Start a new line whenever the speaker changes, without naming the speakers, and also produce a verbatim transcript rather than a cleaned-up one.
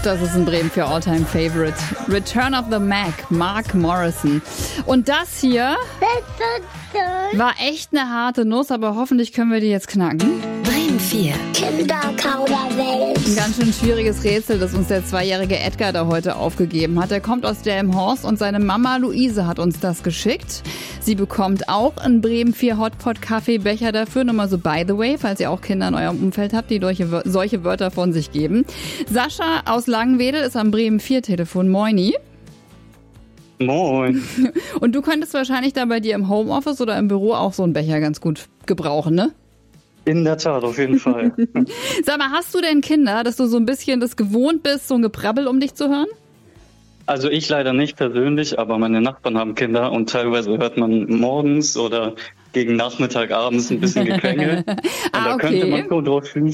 Das ist in Bremen für Alltime Favorite. Return of the Mac, Mark Morrison. Und das hier war echt eine harte Nuss, aber hoffentlich können wir die jetzt knacken.
Bremen vier.
Kinderkauderwelt.
Ein ganz schön schwieriges Rätsel, das uns der zweijährige Edgar da heute aufgegeben hat. Er kommt aus Delmenhorst und seine Mama Luise hat uns das geschickt. Sie bekommt auch einen Bremen vier Hotpot-Kaffeebecher dafür. Nur mal so by the way, falls ihr auch Kinder in eurem Umfeld habt, die solche, solche Wörter von sich geben. Sascha aus Langenwedel ist am Bremen vier Telefon. Moini.
Moin.
Und du könntest wahrscheinlich da bei dir im Homeoffice oder im Büro auch so einen Becher ganz gut gebrauchen, ne?
In der Tat, auf jeden Fall.
Sag mal, hast du denn Kinder, dass du so ein bisschen das gewohnt bist, so ein Geprabbel um dich zu hören?
Also ich leider nicht persönlich, aber meine Nachbarn haben Kinder und teilweise hört man morgens oder gegen Nachmittag, abends ein bisschen Geklänge. Und
ah,
da
okay.
könnte man so drauf